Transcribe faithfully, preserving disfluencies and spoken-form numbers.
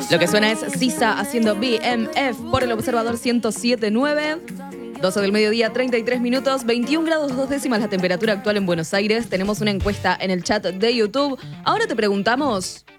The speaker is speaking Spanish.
Lo que suena es Sisa haciendo B M F por el Observador ciento siete punto nueve. doce del mediodía, treinta y tres minutos, veintiún grados dos décimas la temperatura actual en Buenos Aires. Tenemos una encuesta en el chat de YouTube. Ahora te preguntamos...